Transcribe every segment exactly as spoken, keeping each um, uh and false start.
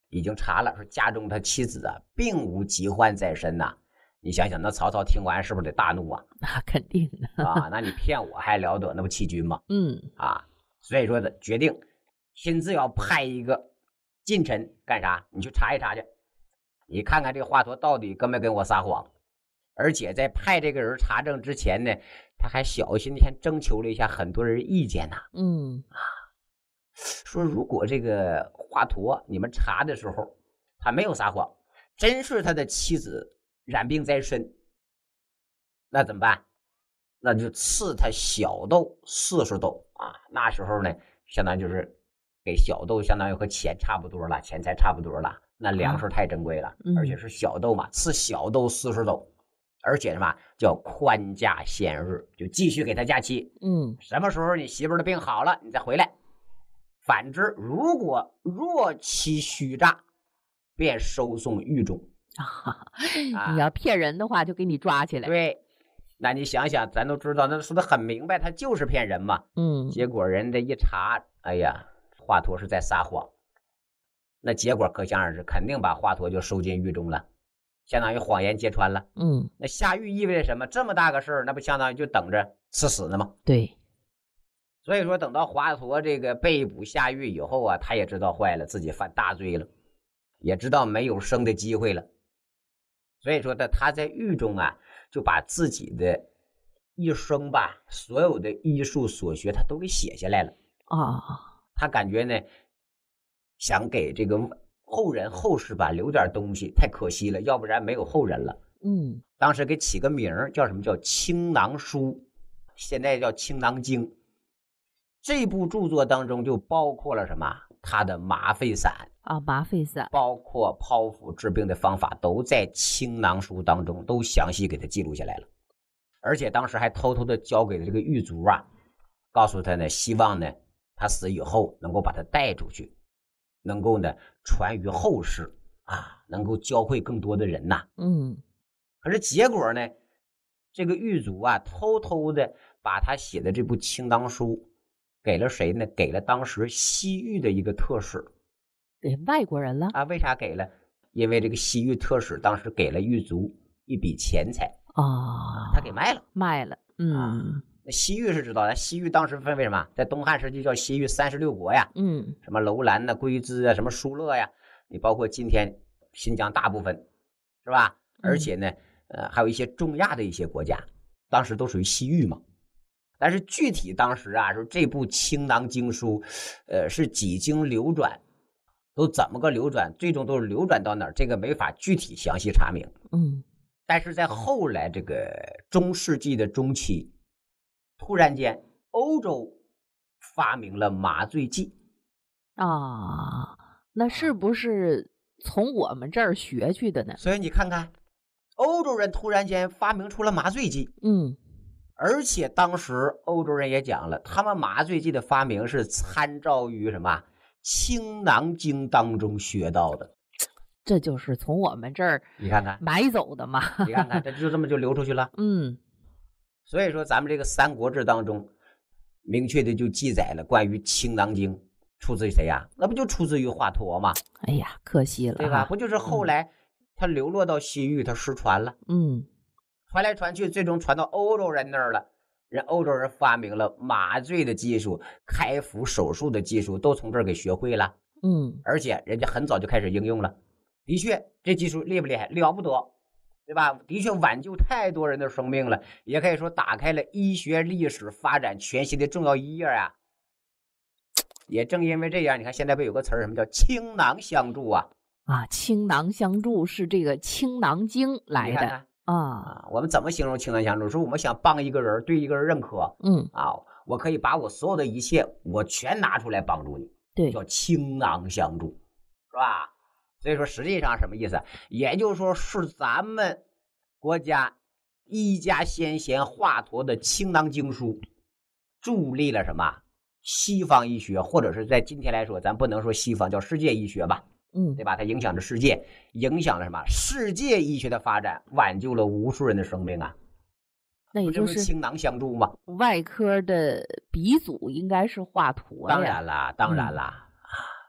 已经查了，说家中他妻子啊并无疾患在身呐、啊。你想想，那曹操听完是不是得大怒啊？ 那肯定的啊，那你骗我还了得？那不欺君吗？ 嗯啊，所以说的决定亲自要派一个近臣干啥？你去查一查去，你看看这个华佗到底跟没跟我撒谎。而且在派这个人查证之前呢，他还小心先征求了一下很多人意见呐、啊。 嗯啊，说如果这个华佗你们查的时候他没有撒谎，真是他的妻子染病在身，那怎么办？那就赐他小豆四十斗啊！那时候呢，相当于就是给小豆，相当于和钱差不多了，钱财差不多了。那粮食太珍贵了，啊嗯、而且是小豆嘛，赐小豆四十斗，而且什么叫宽假限日，就继续给他假期。 嗯， 什么时候你媳妇的病好了，你再回来。反之，如果若其虚诈，便收送狱中。 啊，你要骗人的话，就给你抓起来。 对，那你想想，咱都知道，那说的很明白，他就是骗人嘛。 嗯， 结果人家一查，哎呀，华佗是在撒谎。那结果可想而知，肯定把华佗就收进狱中了，相当于谎言揭穿了。 嗯， 那下狱意味着什么？这么大个事儿，那不相当于就等着赐死呢吗？ 对。 所以说，等到华佗这个被捕下狱以后啊，他也知道坏了，自己犯大罪了，也知道没有生的机会了。所以说的他在狱中啊，就把自己的一生吧，所有的医术所学，他都给写下来了啊、哦。 他感觉呢，想给这个后人后世吧留点东西，太可惜了，要不然没有后人了。 嗯， 当时给起个名叫什么？叫《青囊书》，现在叫《青囊经》。这部著作当中就包括了什么？他的麻沸散啊，麻沸散， 包括剖腹治病的方法，都在《青囊书》当中都详细给他记录下来了。而且当时还偷偷的交给了这个狱卒啊，告诉他呢，希望呢他死以后能够把他带出去，能够呢传于后世啊，能够教会更多的人呐。 嗯， 可是结果呢，这个狱卒啊，偷偷的把他写的这部《青囊书》给了谁呢？给了当时西域的一个特使， 给外国人了啊？为啥给了？因为这个西域特使当时给了狱卒一笔钱财啊、 哦，他给卖了， 卖了。嗯， 啊、那西域是知道的，西域当时分为什么？在东汉时期叫西域三十六国呀， 嗯， 什么楼兰呐、龟兹啊，什么疏勒呀，你包括今天新疆大部分，是吧？而且呢，呃，还有一些中亚的一些国家，当时都属于西域嘛。但是具体当时啊，说这部《青囊经书》，呃，是几经流转，都怎么个流转，最终都是流转到哪儿，这个没法具体详细查明。 嗯， 但是在后来这个中世纪的中期，突然间欧洲发明了麻醉剂啊，那是不是从我们这儿学去的呢？ 所以你看看，欧洲人突然间发明出了麻醉剂。 嗯。 而且当时欧洲人也讲了，他们麻醉剂的发明是参照于什么《青囊经》当中学到的， 这就是从我们这儿你看看买走的嘛。 你看看，这就这么就流出去了。 嗯， 所以说咱们这个《三国志》当中明确的就记载了关于《青囊经》出自于谁呀？那不就出自于华佗吗？ 哎呀，可惜了， 对吧？不就是后来他流落到西域，他失传了。 嗯。 传来传去，最终传到欧洲人那儿了。人欧洲人发明了麻醉的技术，开腹手术的技术，都从这儿给学会了。 嗯， 而且人家很早就开始应用了。的确，这技术厉不厉害？了不得，对吧？的确挽救太多人的生命了，也可以说打开了医学历史发展全新的重要一页啊。也正因为这样，你看现在不有个词儿，什么叫青囊相助啊？ 啊，青囊相助是这个《青囊经》来的。 看看啊， 啊，我们怎么形容青囊相助？说我们想帮一个人，对一个人认可， 嗯啊，我可以把我所有的一切，我全拿出来帮助你， 对， 叫青囊相助，是吧？所以说实际上什么意思？也就是说是咱们国家医家先贤华佗的《青囊经书》助力了什么西方医学，或者是在今天来说，咱不能说西方，叫世界医学吧。 嗯， 对吧？它影响着世界，影响了什么？世界医学的发展，挽救了无数人的生命啊！ 那也就是青囊相助嘛。 外科的鼻祖应该是华佗呀。 当然啦，当然啦、嗯、啊！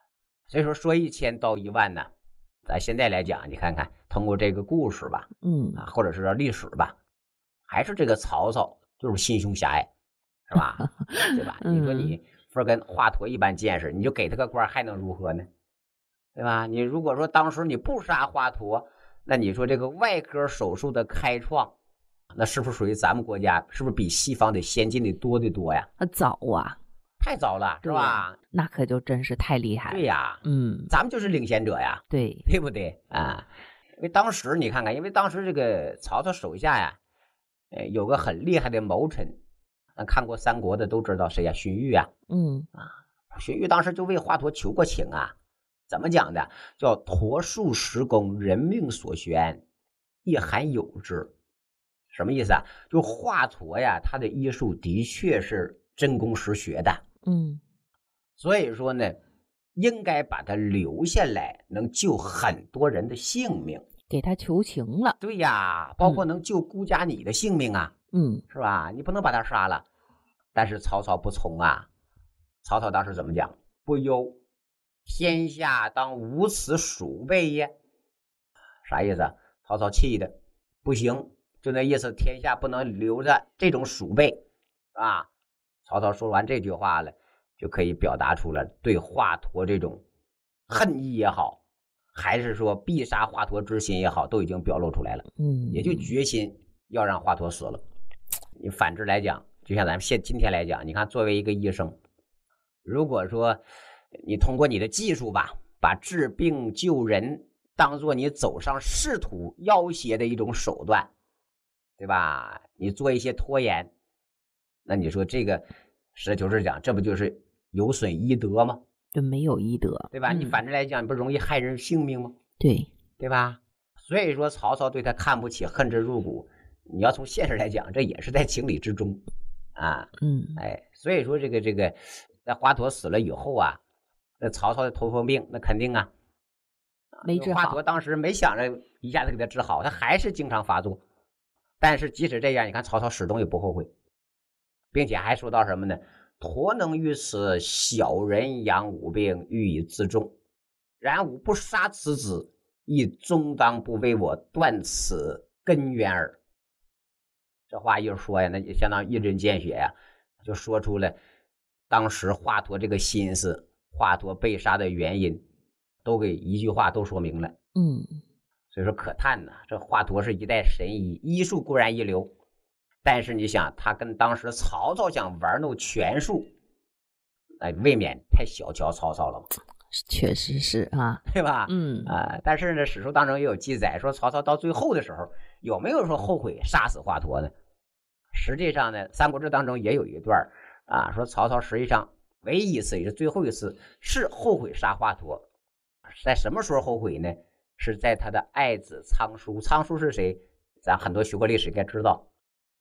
所以说说一千道一万呢，咱现在来讲，你看看通过这个故事吧， 嗯啊，或者是历史吧，还是这个曹操就是心胸狭隘，是吧？对吧？你说你说跟华佗一般见识，你就给他个官还能如何呢？对吧？你如果说当时你不杀华佗，那你说这个外科手术的开创，那是不是属于咱们国家？是不是比西方的先进的多得多呀？ 早啊， 太早了，是吧？ 那可就真是太厉害了。 对呀， 嗯， 咱们就是领先者呀， 对， 对不对啊？因为当时你看看，因为当时这个曹操手下呀，呃，有个很厉害的谋臣，咱看过三国的都知道谁呀？荀彧啊， 嗯啊，荀彧当时就为华佗求过情啊。怎么讲的？叫陀术实功，人命所悬，亦罕有之。什么意思啊？就华佗呀，他的医术的确是真功实学的， 嗯， 所以说呢，应该把他留下来，能救很多人的性命。 给他求情了。 对呀，包括能救孤家你的性命啊， 嗯， 是吧？你不能把他杀了。但是曹操不从啊，曹操当时怎么讲？不忧。天下当无此鼠辈也，啥意思？曹操气的不行，就那意思，天下不能留着这种鼠辈啊。曹操说完这句话了，就可以表达出了对华佗这种恨意也好，还是说必杀华佗之心也好，都已经表露出来了。 嗯， 也就决心要让华佗死了。你反之来讲，就像咱们现今天来讲，你看作为一个医生，如果说你通过你的技术吧，把治病救人当做你走上仕途要挟的一种手段，对吧？你做一些拖延，那你说这个实事求是讲，这不就是有损医德吗？ 就没有医德， 对吧？ 嗯、 你反正来讲，你不容易害人性命吗？ 对， 对吧？所以说曹操对他看不起，恨之入骨。你要从现实来讲，这也是在情理之中啊。 嗯， 哎，所以说这个这个，在华佗死了以后啊，那曹操的头风病，那肯定啊， 没治好。 华佗当时没想着一下子给他治好，他还是经常发作。但是即使这样，你看曹操始终也不后悔，并且还说到什么呢？佗能于此小人养吾病，欲以自重。然吾不杀此子，亦终当不为我断此根源耳。这话一说呀，那就相当于一针见血呀，就说出了当时华佗这个心思，华佗被杀的原因，都给一句话都说明了。 嗯， 所以说可叹呐，这华佗是一代神医，医术固然一流，但是你想，他跟当时曹操想玩弄权术，哎，未免太小瞧曹操了， 确实是啊， 对吧？ 嗯啊、呃，但是呢，史书当中也有记载说，曹操到最后的时候有没有说后悔杀死华佗呢？实际上呢，《三国志》当中也有一段啊，说曹操实际上唯一一次也是最后一次是后悔杀华佗，在什么时候后悔呢？是在他的爱子仓叔。仓叔是谁？咱很多学过历史应该知道，